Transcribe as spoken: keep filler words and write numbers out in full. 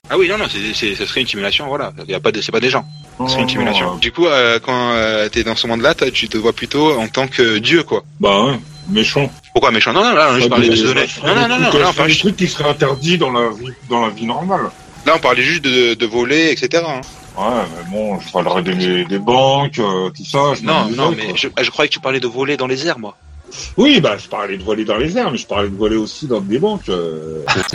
Ah oui, non, non, c'est, c'est, ce serait une simulation, voilà. Il y a pas de, c'est pas des gens. Non, Ce serait une simulation. non, euh... Du coup, euh, quand euh, t'es dans ce monde-là, toi, tu te vois plutôt en tant que Dieu, quoi. Bah ouais, méchant. Pourquoi méchant? Non, non, là, je parlais de se donner. Non, non, non, non, non, là, on parlait parlait des trucs qui seraient interdits dans la vie, dans la vie normale. Là, on parlait juste de, de voler, et cetera. Hein. Ouais, mais bon, je parlerais des, des banques, euh, tout ça. Je non, non, quoi. mais je, je croyais que tu parlais de voler dans les airs, moi. Oui, bah, je parlais de voler dans les airs, mais je parlais de voler aussi dans des banques. Euh...